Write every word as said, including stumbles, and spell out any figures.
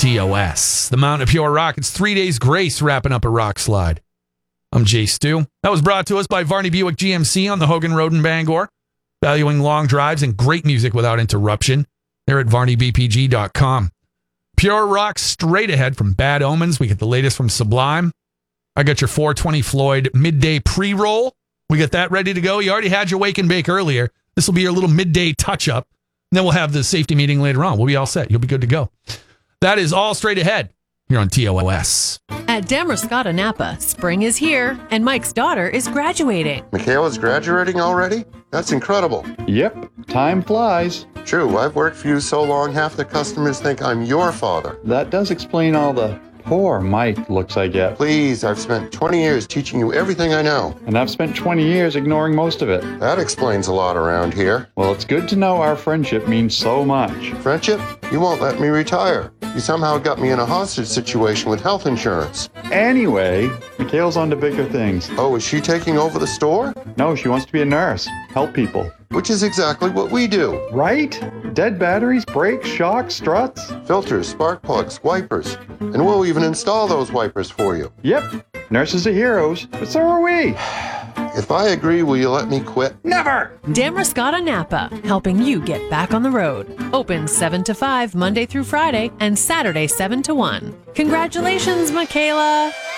T O S. The Mountain of Pure Rock. It's three days grace wrapping up a rock slide. I'm Jay Stu. That was brought to us by Varney Buick G M C on the Hogan Road in Bangor. Valuing long drives and great music without interruption. They're at varney b p g dot com. Pure Rock straight ahead from Bad Omens. We get the latest from Sublime. I got your four twenty Floyd midday pre-roll. We got that ready to go. You already had your wake and bake earlier. This will be your little midday touch-up. And then we'll have the safety meeting later on. We'll be all set. You'll be good to go. That is all straight ahead here on T O S. At Damascotta Napa, spring is here, and Mike's daughter is graduating. Michaela's graduating already? That's incredible. Yep, time flies. True, I've worked for you so long, half the customers think I'm your father. That does explain all the poor Mike looks I get. Please, I've spent twenty years teaching you everything I know. And I've spent twenty years ignoring most of it. That explains a lot around here. Well, it's good to know our friendship means so much. Friendship? You won't let me retire. You somehow got me in a hostage situation with health insurance. Anyway, Mikhail's on to bigger things. Oh, is she taking over the store? No, she wants to be a nurse. Help people. Which is exactly what we do. Right? Dead batteries, brakes, shocks, struts. Filters, spark plugs, wipers. And we'll even install those wipers for you. Yep. Nurses are heroes, but so are we. If I agree, will you let me quit? Never! Damascotta Napa, helping you get back on the road. Open seven to five Monday through Friday and Saturday seven to one. Congratulations, Michaela!